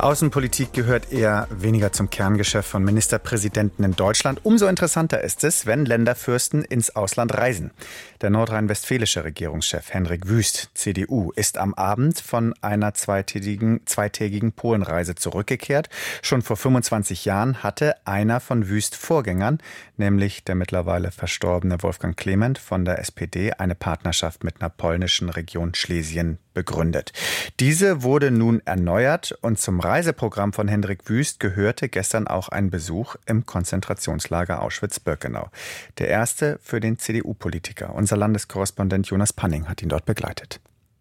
Außenpolitik gehört eher weniger zum Kerngeschäft von Ministerpräsidenten in Deutschland. Umso interessanter ist es, wenn Länderfürsten ins Ausland reisen. Der nordrhein-westfälische Regierungschef Hendrik Wüst, CDU, ist am Abend von einer zweitägigen Polenreise zurückgekehrt. Schon vor 25 Jahren hatte einer von Wüsts Vorgängern, nämlich der mittlerweile verstorbene Wolfgang Clement von der SPD, eine Partnerschaft mit einer polnischen Region Schlesien begründet. Diese wurde nun erneuert und zum Reiseprogramm von Hendrik Wüst gehörte gestern auch ein Besuch im Konzentrationslager Auschwitz-Birkenau. Der erste für den CDU-Politiker. Unser Landeskorrespondent Jonas Panning hat ihn dort begleitet.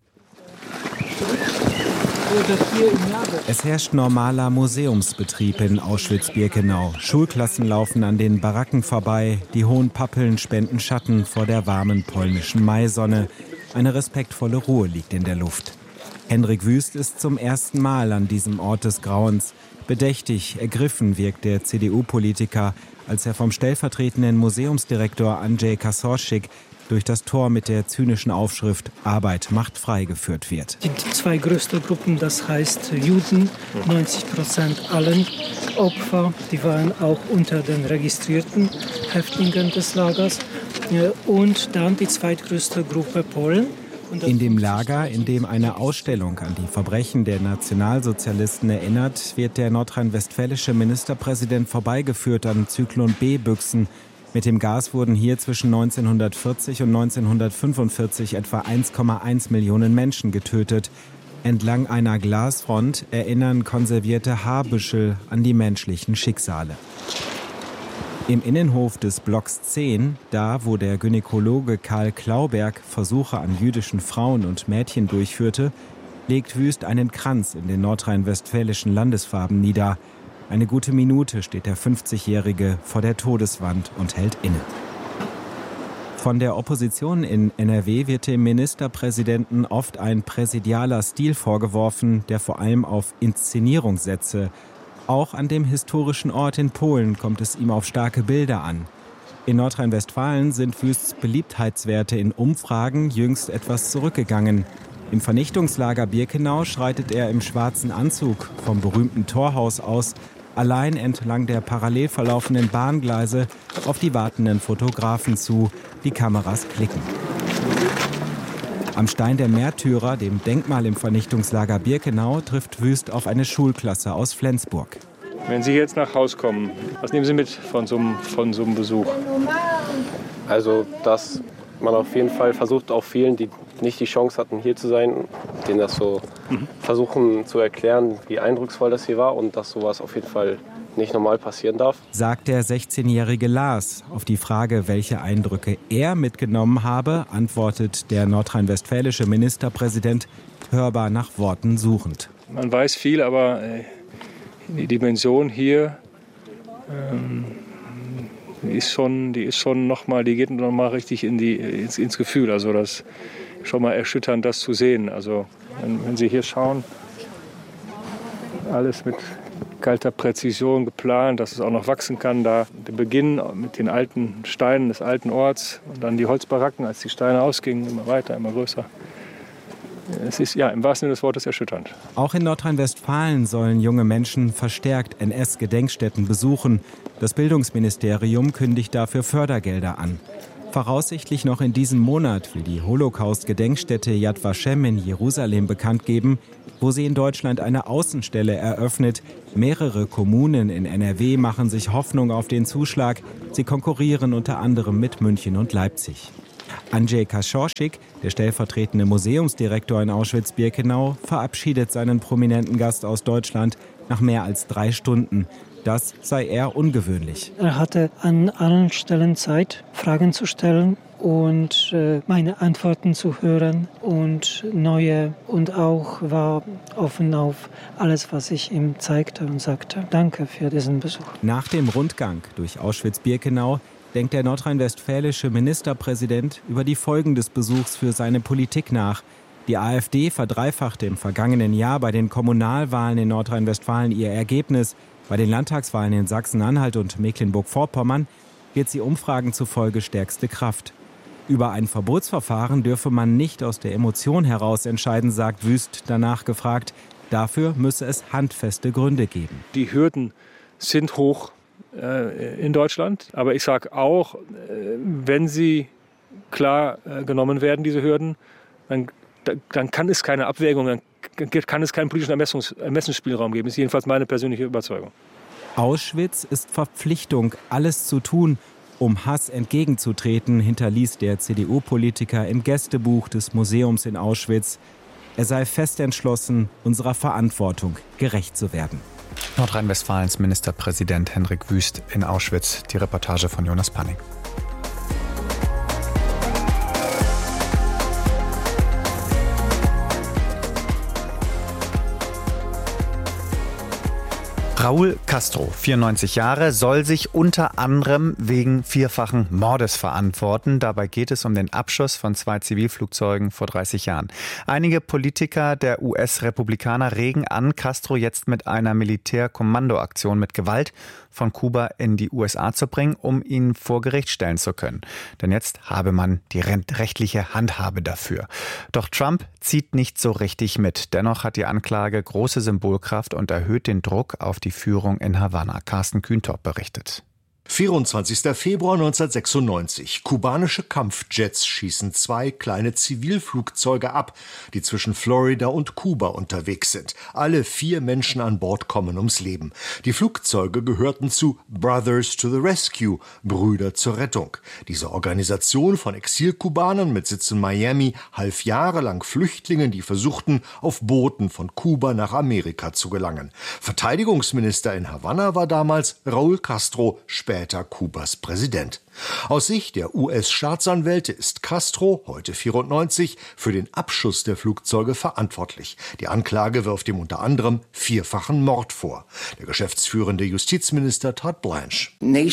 Es herrscht normaler Museumsbetrieb in Auschwitz-Birkenau. Schulklassen laufen an den Baracken vorbei. Die hohen Pappeln spenden Schatten vor der warmen polnischen Maisonne. Eine respektvolle Ruhe liegt in der Luft. Hendrik Wüst ist zum ersten Mal an diesem Ort des Grauens. Bedächtig, ergriffen wirkt der CDU-Politiker, als er vom stellvertretenden Museumsdirektor Andrzej Kasorczyk durch das Tor mit der zynischen Aufschrift »Arbeit macht frei« geführt wird. Die zwei größten Gruppen, das heißt Juden, 90% allen Opfer, die waren auch unter den registrierten Häftlingen des Lagers. Und dann die zweitgrößte Gruppe Polen. In dem Lager, in dem eine Ausstellung an die Verbrechen der Nationalsozialisten erinnert, wird der nordrhein-westfälische Ministerpräsident vorbeigeführt an Zyklon B-Büchsen. Mit dem Gas wurden hier zwischen 1940 und 1945 etwa 1,1 Millionen Menschen getötet. Entlang einer Glasfront erinnern konservierte Haarbüschel an die menschlichen Schicksale. Im Innenhof des Blocks 10, da wo der Gynäkologe Karl Klauberg Versuche an jüdischen Frauen und Mädchen durchführte, legt Wüst einen Kranz in den nordrhein-westfälischen Landesfarben nieder. Eine gute Minute steht der 50-Jährige vor der Todeswand und hält inne. Von der Opposition in NRW wird dem Ministerpräsidenten oft ein präsidialer Stil vorgeworfen, der vor allem auf Inszenierung setze. Auch an dem historischen Ort in Polen kommt es ihm auf starke Bilder an. In Nordrhein-Westfalen sind Wüsts Beliebtheitswerte in Umfragen jüngst etwas zurückgegangen. Im Vernichtungslager Birkenau schreitet er im schwarzen Anzug vom berühmten Torhaus aus, allein entlang der parallel verlaufenden Bahngleise auf die wartenden Fotografen zu. Die Kameras klicken. Am Stein der Märtyrer, dem Denkmal im Vernichtungslager Birkenau, trifft Wüst auf eine Schulklasse aus Flensburg. Wenn Sie jetzt nach Hause kommen, was nehmen Sie mit von so einem Besuch? Also, dass man auf jeden Fall versucht, auch vielen, die nicht die Chance hatten, hier zu sein, denen das so versuchen zu erklären, wie eindrucksvoll das hier war und dass sowas auf jeden Fall nicht normal passieren darf. Sagt der 16-jährige Lars. Auf die Frage, welche Eindrücke er mitgenommen habe, antwortet der nordrhein-westfälische Ministerpräsident hörbar nach Worten suchend. Man weiß viel, aber die Dimension hier die geht noch mal richtig ins Gefühl. Also das ist schon mal erschütternd, das zu sehen. Also wenn Sie hier schauen, alles mit kalter Präzision geplant, dass es auch noch wachsen kann. Da der Beginn mit den alten Steinen des alten Orts und dann die Holzbaracken, als die Steine ausgingen, immer weiter, immer größer. Es ist ja im wahrsten Sinne des Wortes erschütternd. Auch in Nordrhein-Westfalen sollen junge Menschen verstärkt NS-Gedenkstätten besuchen. Das Bildungsministerium kündigt dafür Fördergelder an. Voraussichtlich noch in diesem Monat will die Holocaust-Gedenkstätte Yad Vashem in Jerusalem bekannt geben, wo sie in Deutschland eine Außenstelle eröffnet. Mehrere Kommunen in NRW machen sich Hoffnung auf den Zuschlag. Sie konkurrieren unter anderem mit München und Leipzig. Andrzej Kasorczyk, der stellvertretende Museumsdirektor in Auschwitz-Birkenau, verabschiedet seinen prominenten Gast aus Deutschland nach mehr als 3 Stunden. Das sei eher ungewöhnlich. Er hatte an allen Stellen Zeit, Fragen zu stellen und meine Antworten zu hören und neue, und auch war offen auf alles, was ich ihm zeigte und sagte. Danke für diesen Besuch. Nach dem Rundgang durch Auschwitz-Birkenau denkt der nordrhein-westfälische Ministerpräsident über die Folgen des Besuchs für seine Politik nach. Die AfD verdreifachte im vergangenen Jahr bei den Kommunalwahlen in Nordrhein-Westfalen ihr Ergebnis. Bei den Landtagswahlen in Sachsen-Anhalt und Mecklenburg-Vorpommern wird sie Umfragen zufolge stärkste Kraft. Über ein Verbotsverfahren dürfe man nicht aus der Emotion heraus entscheiden, sagt Wüst, danach gefragt. Dafür müsse es handfeste Gründe geben. Die Hürden sind hoch in Deutschland. Aber ich sage auch, wenn sie klar genommen werden, diese Hürden, dann kann es keine Abwägung, dann kann es keinen politischen Ermessensspielraum geben. Das ist jedenfalls meine persönliche Überzeugung. Auschwitz ist Verpflichtung, alles zu tun, um Hass entgegenzutreten, hinterließ der CDU-Politiker im Gästebuch des Museums in Auschwitz. Er sei fest entschlossen, unserer Verantwortung gerecht zu werden. Nordrhein-Westfalens Ministerpräsident Hendrik Wüst in Auschwitz. Die Reportage von Jonas Panning. Raúl Castro, 94 Jahre, soll sich unter anderem wegen 4-fachen Mordes verantworten. Dabei geht es um den Abschuss von 2 Zivilflugzeugen vor 30 Jahren. Einige Politiker der US-Republikaner regen an, Castro jetzt mit einer Militärkommandoaktion mit Gewalt von Kuba in die USA zu bringen, um ihn vor Gericht stellen zu können. Denn jetzt habe man die rechtliche Handhabe dafür. Doch Trump zieht nicht so richtig mit. Dennoch hat die Anklage große Symbolkraft und erhöht den Druck auf die Führung in Havanna. Carsten Kühntop berichtet. 24. Februar 1996. Kubanische Kampfjets schießen 2 kleine Zivilflugzeuge ab, die zwischen Florida und Kuba unterwegs sind. Alle 4 Menschen an Bord kommen ums Leben. Die Flugzeuge gehörten zu Brothers to the Rescue, Brüder zur Rettung. Diese Organisation von Exilkubanern mit Sitz in Miami half jahrelang Flüchtlingen, die versuchten, auf Booten von Kuba nach Amerika zu gelangen. Verteidigungsminister in Havanna war damals Raúl Castro, später Kubas Präsident. Aus Sicht der US-Staatsanwälte ist Castro, heute 94, für den Abschuss der Flugzeuge verantwortlich. Die Anklage wirft ihm unter anderem 4-fachen Mord vor. Der geschäftsführende Justizminister Todd Blanche.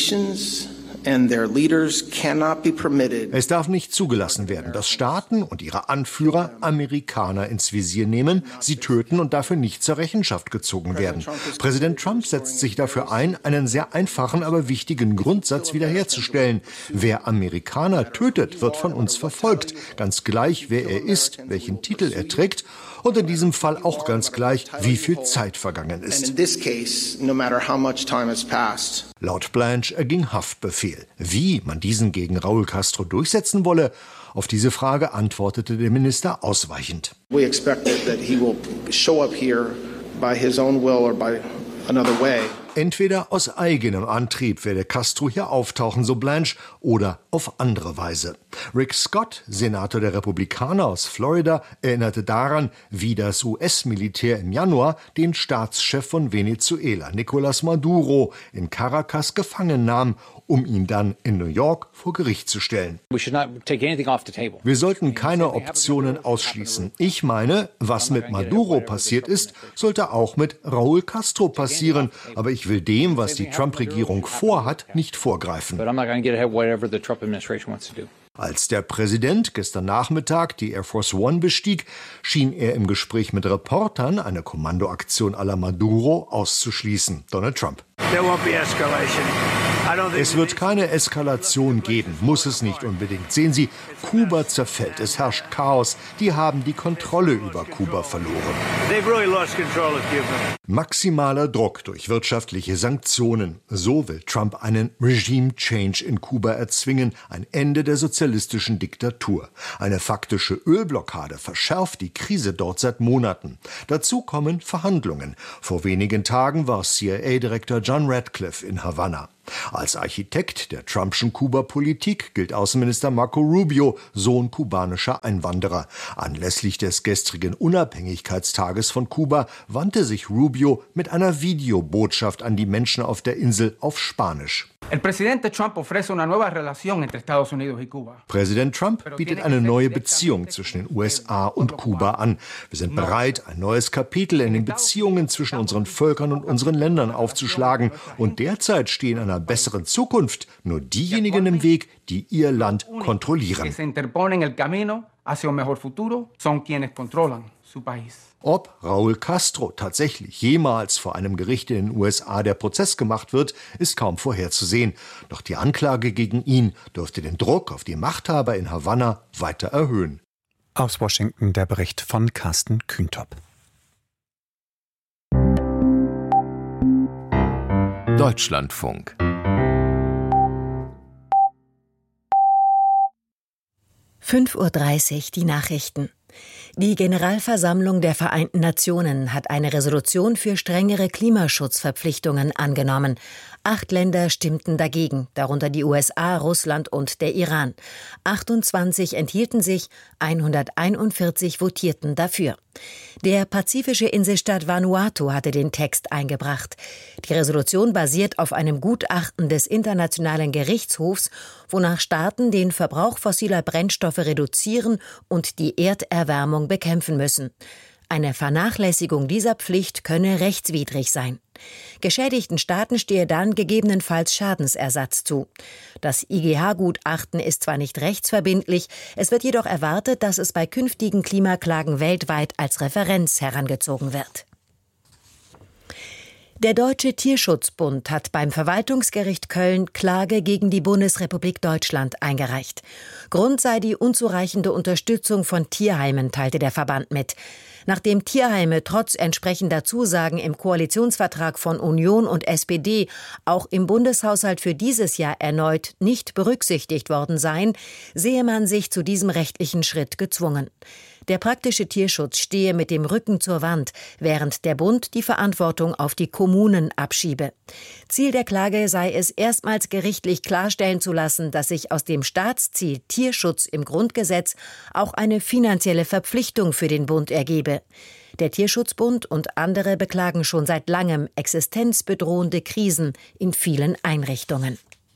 Es darf nicht zugelassen werden, dass Staaten und ihre Anführer Amerikaner ins Visier nehmen, sie töten und dafür nicht zur Rechenschaft gezogen werden. Präsident Trump setzt sich dafür ein, einen sehr einfachen, aber wichtigen Grundsatz wiederherzustellen. Wer Amerikaner tötet, wird von uns verfolgt, ganz gleich, wer er ist, welchen Titel er trägt und in diesem Fall auch ganz gleich, wie viel Zeit vergangen ist. Laut Blanche erging Haftbefehl. Wie man diesen gegen Raúl Castro durchsetzen wolle, auf diese Frage antwortete der Minister ausweichend. We expect that he will show up here by his own will or by another way. Entweder aus eigenem Antrieb werde Castro hier auftauchen, so Blanche, oder auf andere Weise. Rick Scott, Senator der Republikaner aus Florida, erinnerte daran, wie das US-Militär im Januar den Staatschef von Venezuela, Nicolás Maduro, in Caracas gefangen nahm, um ihn dann in New York vor Gericht zu stellen. Wir sollten keine Optionen ausschließen. Ich meine, was mit Maduro passiert ist, sollte auch mit Raúl Castro passieren. Aber ich will dem, was die Trump-Regierung vorhat, nicht vorgreifen. Als der Präsident gestern Nachmittag die Air Force One bestieg, schien er im Gespräch mit Reportern eine Kommandoaktion à la Maduro auszuschließen. Donald Trump. Es wird keine Eskalation geben, muss es nicht unbedingt. Sehen Sie, Kuba zerfällt, es herrscht Chaos. Die haben die Kontrolle über Kuba verloren. Maximaler Druck durch wirtschaftliche Sanktionen. So will Trump einen Regime Change in Kuba erzwingen, ein Ende der sozialistischen Diktatur. Eine faktische Ölblockade verschärft die Krise dort seit Monaten. Dazu kommen Verhandlungen. Vor wenigen Tagen war CIA-Direktor John Ratcliffe in Havanna. Als Architekt der Trumpschen Kuba-Politik gilt Außenminister Marco Rubio, Sohn kubanischer Einwanderer. Anlässlich des gestrigen Unabhängigkeitstages von Kuba wandte sich Rubio mit einer Videobotschaft an die Menschen auf der Insel auf Spanisch. Präsident Trump bietet eine neue Beziehung zwischen den USA und Kuba an. Wir sind bereit, ein neues Kapitel in den Beziehungen zwischen unseren Völkern und unseren Ländern aufzuschlagen. Und derzeit stehen einer besseren Zukunft nur diejenigen im Weg, die ihr Land kontrollieren. Ob Raúl Castro tatsächlich jemals vor einem Gericht in den USA der Prozess gemacht wird, ist kaum vorherzusehen. Doch die Anklage gegen ihn dürfte den Druck auf die Machthaber in Havanna weiter erhöhen. Aus Washington der Bericht von Carsten Kühntop. Deutschlandfunk. (5:30 Uhr) die Nachrichten. Die Generalversammlung der Vereinten Nationen hat eine Resolution für strengere Klimaschutzverpflichtungen angenommen. 8 Länder stimmten dagegen, darunter die USA, Russland und der Iran. 28 enthielten sich, 141 votierten dafür. Der pazifische Inselstaat Vanuatu hatte den Text eingebracht. Die Resolution basiert auf einem Gutachten des Internationalen Gerichtshofs, wonach Staaten den Verbrauch fossiler Brennstoffe reduzieren und die Erderwärmung bekämpfen müssen. Eine Vernachlässigung dieser Pflicht könne rechtswidrig sein. Geschädigten Staaten stehe dann gegebenenfalls Schadensersatz zu. Das IGH-Gutachten ist zwar nicht rechtsverbindlich, es wird jedoch erwartet, dass es bei künftigen Klimaklagen weltweit als Referenz herangezogen wird. Der Deutsche Tierschutzbund hat beim Verwaltungsgericht Köln Klage gegen die Bundesrepublik Deutschland eingereicht. Grund sei die unzureichende Unterstützung von Tierheimen, teilte der Verband mit. Nachdem Tierheime trotz entsprechender Zusagen im Koalitionsvertrag von Union und SPD auch im Bundeshaushalt für dieses Jahr erneut nicht berücksichtigt worden seien, sehe man sich zu diesem rechtlichen Schritt gezwungen. Der praktische Tierschutz stehe mit dem Rücken zur Wand, während der Bund die Verantwortung auf die Kommunen abschiebe. Ziel der Klage sei es, erstmals gerichtlich klarstellen zu lassen, dass sich aus dem Staatsziel Tierschutz im Grundgesetz auch eine finanzielle Verpflichtung für den Bund ergebe. Der Tierschutzbund und andere beklagen schon seit langem existenzbedrohende Krisen in vielen Einrichtungen.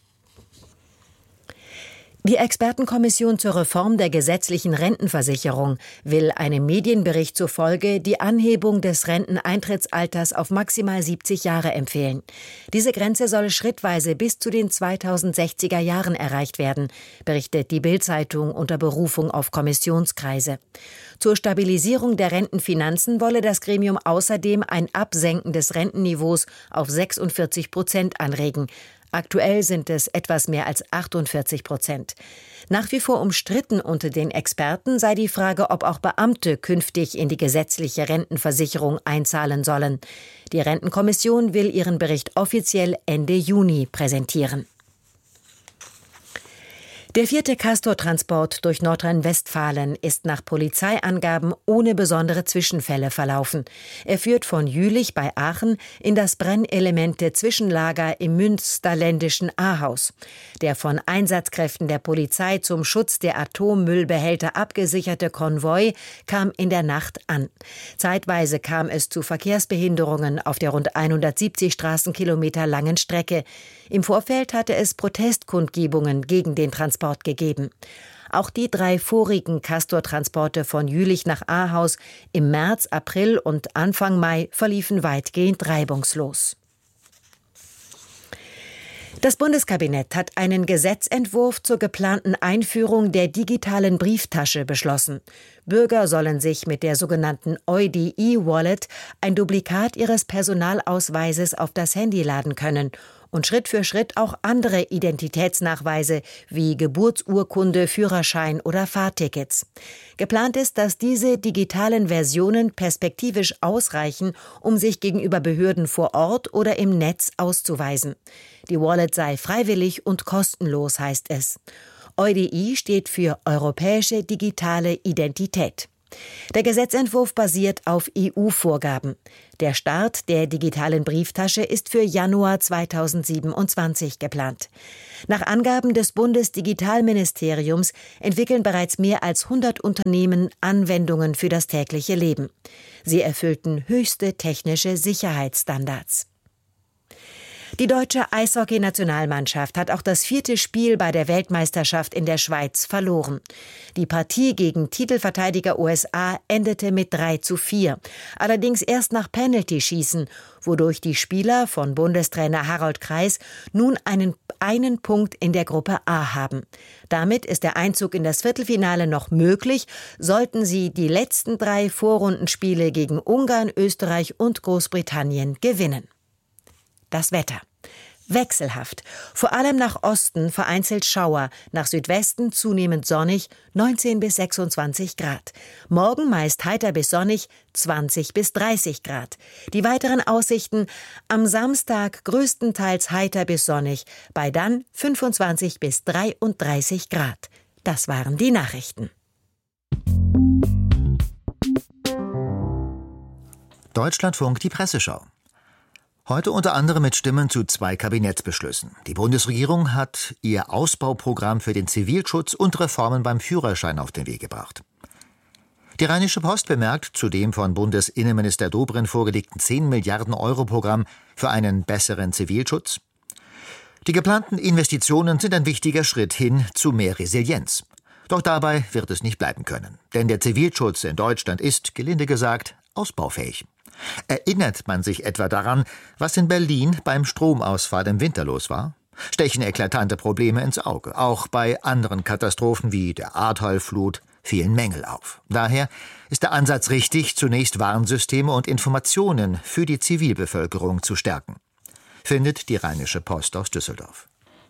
Die Expertenkommission zur Reform der gesetzlichen Rentenversicherung will einem Medienbericht zufolge die Anhebung des Renteneintrittsalters auf maximal 70 Jahre empfehlen. Diese Grenze soll schrittweise bis zu den 2060er Jahren erreicht werden, berichtet die Bild-Zeitung unter Berufung auf Kommissionskreise. Zur Stabilisierung der Rentenfinanzen wolle das Gremium außerdem ein Absenken des Rentenniveaus auf 46% anregen. Aktuell sind es etwas mehr als 48%. Nach wie vor umstritten unter den Experten sei die Frage, ob auch Beamte künftig in die gesetzliche Rentenversicherung einzahlen sollen. Die Rentenkommission will ihren Bericht offiziell Ende Juni präsentieren. Der 4. Castor-Transport durch Nordrhein-Westfalen ist nach Polizeiangaben ohne besondere Zwischenfälle verlaufen. Er führt von Jülich bei Aachen in das Brennelemente-Zwischenlager im münsterländischen Ahaus. Der von Einsatzkräften der Polizei zum Schutz der Atommüllbehälter abgesicherte Konvoi kam in der Nacht an. Zeitweise kam es zu Verkehrsbehinderungen auf der rund 170 Straßenkilometer langen Strecke. Im Vorfeld hatte es Protestkundgebungen gegen den Transport gegeben. Auch die 3 vorigen Castor-Transporte von Jülich nach Ahaus im März, April und Anfang Mai verliefen weitgehend reibungslos. Das Bundeskabinett hat einen Gesetzentwurf zur geplanten Einführung der digitalen Brieftasche beschlossen. Bürger sollen sich mit der sogenannten EUDI-Wallet ein Duplikat ihres Personalausweises auf das Handy laden können und Schritt für Schritt auch andere Identitätsnachweise wie Geburtsurkunde, Führerschein oder Fahrtickets. Geplant ist, dass diese digitalen Versionen perspektivisch ausreichen, um sich gegenüber Behörden vor Ort oder im Netz auszuweisen. Die Wallet sei freiwillig und kostenlos, heißt es. EUDI steht für Europäische Digitale Identität. Der Gesetzentwurf basiert auf EU-Vorgaben. Der Start der digitalen Brieftasche ist für Januar 2027 geplant. Nach Angaben des Bundesdigitalministeriums entwickeln bereits mehr als 100 Unternehmen Anwendungen für das tägliche Leben. Sie erfüllten höchste technische Sicherheitsstandards. Die deutsche Eishockey-Nationalmannschaft hat auch das 4. Spiel bei der Weltmeisterschaft in der Schweiz verloren. Die Partie gegen Titelverteidiger USA endete mit 3:4. Allerdings erst nach Penalty-Schießen, wodurch die Spieler von Bundestrainer Harald Kreis nun einen Punkt in der Gruppe A haben. Damit ist der Einzug in das Viertelfinale noch möglich, sollten sie die letzten 3 Vorrundenspiele gegen Ungarn, Österreich und Großbritannien gewinnen. Das Wetter. Wechselhaft. Vor allem nach Osten vereinzelt Schauer, nach Südwesten zunehmend sonnig, 19 bis 26 Grad. Morgen meist heiter bis sonnig, 20 bis 30 Grad. Die weiteren Aussichten: am Samstag größtenteils heiter bis sonnig, bei dann 25 bis 33 Grad. Das waren die Nachrichten. Deutschlandfunk, die Presseschau. Heute unter anderem mit Stimmen zu 2 Kabinettsbeschlüssen. Die Bundesregierung hat ihr Ausbauprogramm für den Zivilschutz und Reformen beim Führerschein auf den Weg gebracht. Die Rheinische Post bemerkt zu dem von Bundesinnenminister Dobrindt vorgelegten 10 Milliarden Euro Programm für einen besseren Zivilschutz: Die geplanten Investitionen sind ein wichtiger Schritt hin zu mehr Resilienz. Doch dabei wird es nicht bleiben können. Denn der Zivilschutz in Deutschland ist, gelinde gesagt, ausbaufähig. Erinnert man sich etwa daran, was in Berlin beim Stromausfall im Winter los war? Stechen eklatante Probleme ins Auge. Auch bei anderen Katastrophen wie der Ahrtal-Flut fielen Mängel auf. Daher ist der Ansatz richtig, zunächst Warnsysteme und Informationen für die Zivilbevölkerung zu stärken, findet die Rheinische Post aus Düsseldorf.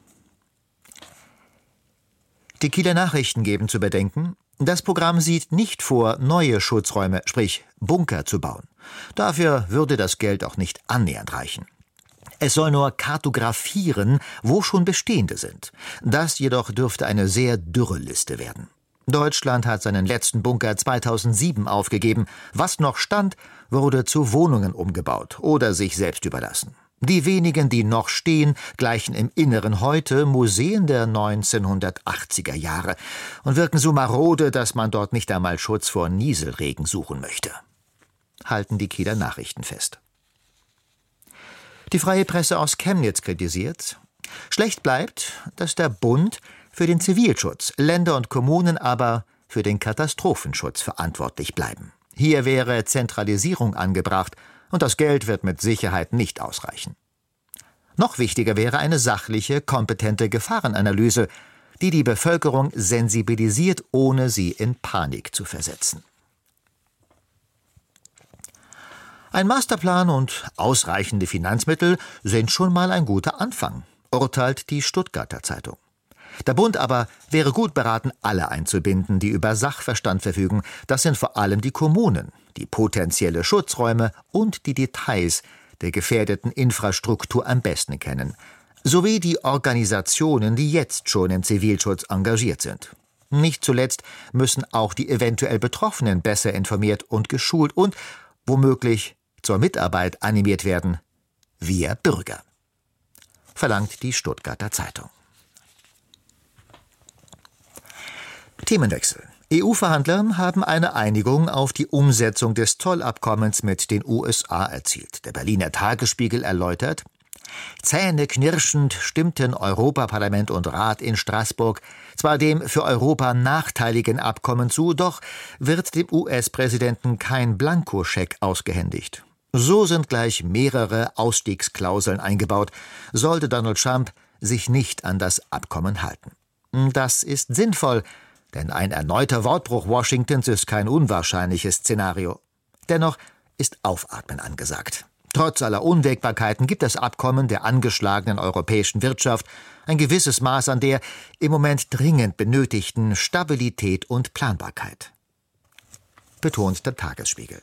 Die Kieler Nachrichten geben zu bedenken: Das Programm sieht nicht vor, neue Schutzräume, sprich Bunker, zu bauen. Dafür würde das Geld auch nicht annähernd reichen. Es soll nur kartografieren, wo schon bestehende sind. Das jedoch dürfte eine sehr dürre Liste werden. Deutschland hat seinen letzten Bunker 2007 aufgegeben. Was noch stand, wurde zu Wohnungen umgebaut oder sich selbst überlassen. Die wenigen, die noch stehen, gleichen im Inneren heute Museen der 1980er Jahre und wirken so marode, dass man dort nicht einmal Schutz vor Nieselregen suchen möchte, halten die Kieler Nachrichten fest. Die Freie Presse aus Chemnitz kritisiert: Schlecht bleibt, dass der Bund für den Zivilschutz, Länder und Kommunen aber für den Katastrophenschutz verantwortlich bleiben. Hier wäre Zentralisierung angebracht, und das Geld wird mit Sicherheit nicht ausreichen. Noch wichtiger wäre eine sachliche, kompetente Gefahrenanalyse, die die Bevölkerung sensibilisiert, ohne sie in Panik zu versetzen. Ein Masterplan und ausreichende Finanzmittel sind schon mal ein guter Anfang, urteilt die Stuttgarter Zeitung. Der Bund aber wäre gut beraten, alle einzubinden, die über Sachverstand verfügen. Das sind vor allem die Kommunen, die potenzielle Schutzräume und die Details der gefährdeten Infrastruktur am besten kennen, sowie die Organisationen, die jetzt schon im Zivilschutz engagiert sind. Nicht zuletzt müssen auch die eventuell Betroffenen besser informiert und geschult und womöglich zur Mitarbeit animiert werden, wir Bürger, verlangt die Stuttgarter Zeitung. Themenwechsel. EU-Verhandler haben eine Einigung auf die Umsetzung des Zollabkommens mit den USA erzielt. Der Berliner Tagesspiegel erläutert: Zähneknirschend stimmten Europaparlament und Rat in Straßburg zwar dem für Europa nachteiligen Abkommen zu, doch wird dem US-Präsidenten kein Blankoscheck ausgehändigt. So sind gleich mehrere Ausstiegsklauseln eingebaut, sollte Donald Trump sich nicht an das Abkommen halten. Das ist sinnvoll, denn ein erneuter Wortbruch Washingtons ist kein unwahrscheinliches Szenario. Dennoch ist Aufatmen angesagt. Trotz aller Unwägbarkeiten gibt das Abkommen der angeschlagenen europäischen Wirtschaft ein gewisses Maß an der im Moment dringend benötigten Stabilität und Planbarkeit, betont der Tagesspiegel.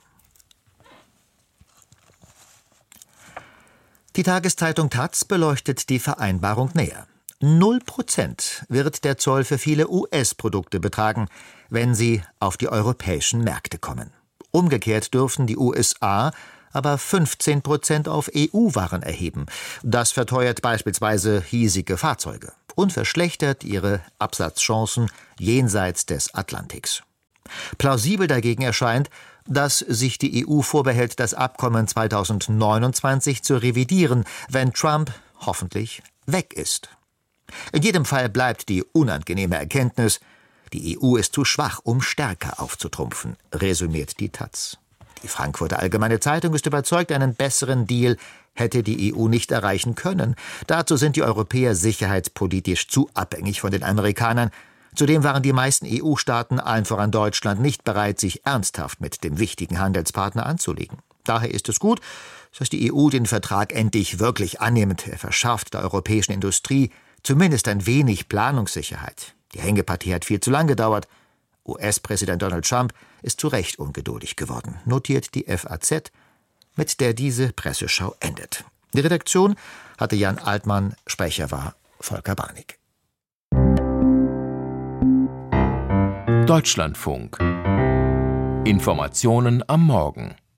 Die Tageszeitung taz beleuchtet die Vereinbarung näher. 0% wird der Zoll für viele US-Produkte betragen, wenn sie auf die europäischen Märkte kommen. Umgekehrt dürfen die USA aber 15% auf EU-Waren erheben. Das verteuert beispielsweise hiesige Fahrzeuge und verschlechtert ihre Absatzchancen jenseits des Atlantiks. Plausibel dagegen erscheint, dass sich die EU vorbehält, das Abkommen 2029 zu revidieren, wenn Trump hoffentlich weg ist. In jedem Fall bleibt die unangenehme Erkenntnis: Die EU ist zu schwach, um stärker aufzutrumpfen, resümiert die taz. Die Frankfurter Allgemeine Zeitung ist überzeugt, einen besseren Deal hätte die EU nicht erreichen können. Dazu sind die Europäer sicherheitspolitisch zu abhängig von den Amerikanern. Zudem waren die meisten EU-Staaten, allen voran Deutschland, nicht bereit, sich ernsthaft mit dem wichtigen Handelspartner anzulegen. Daher ist es gut, dass die EU den Vertrag endlich wirklich annimmt. Er verschafft der europäischen Industrie zumindest ein wenig Planungssicherheit. Die Hängepartie hat viel zu lang gedauert. US-Präsident Donald Trump ist zu Recht ungeduldig geworden, notiert die FAZ, mit der diese Presseschau endet. Die Redaktion hatte Jan Altmann, Sprecher war Volker Barnig. Deutschlandfunk. Informationen am Morgen.